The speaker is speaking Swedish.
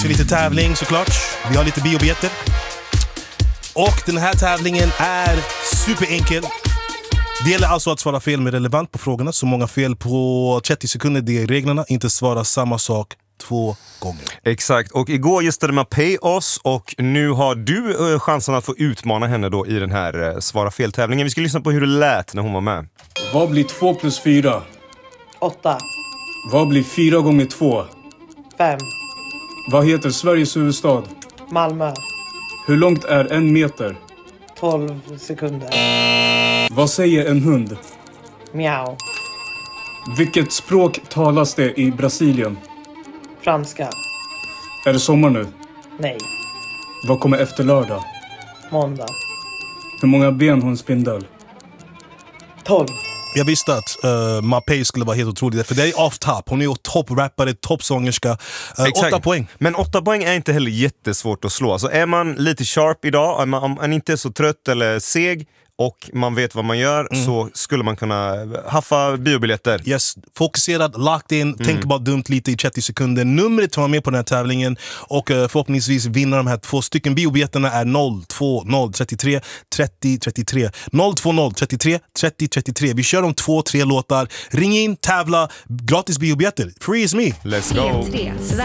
dags för lite tävling såklart. Vi har lite biobiljetter. Och den här tävlingen är superenkel. Det gäller alltså att svara fel med relevant på frågorna. Så många fel på 30 sekunder, det är reglerna. Inte svara samma sak 2 gånger. Exakt, och igår gästade Mapei oss och nu har du chansen att få utmana henne då i den här svara fel-tävlingen. Vi ska lyssna på hur det lät när hon var med. Vad blir 2 plus 4? 8. Vad blir 4 gånger 2? 5. Vad heter Sveriges huvudstad? Malmö. Hur långt är 1 meter? 12 sekunder. Vad säger en hund? Miau. Vilket språk talas det i Brasilien? Franska. Är det sommar nu? Nej. Vad kommer efter lördag? Måndag. Hur många ben har en spindel? 12. Jag visste att Mapei skulle vara helt otrolig. För det är off top. Hon är ju topprappare, toppsångerska. 8 poäng. Men 8 poäng är inte heller jättesvårt att slå. Så är man lite sharp idag, om man inte är så trött eller seg och man vet vad man gör, så skulle man kunna haffa biobiljetter. Yes, fokuserad, locked in, tänk bara dumt lite i 30 sekunder. Numret som var med på den här tävlingen och förhoppningsvis vinna de här 2 stycken biobiljetterna är 020 33 30 33. 020 33 30 33. Vi kör om 2-3 låtar. Ring in, tävla, gratis biobiljetter. Free is me. Let's go.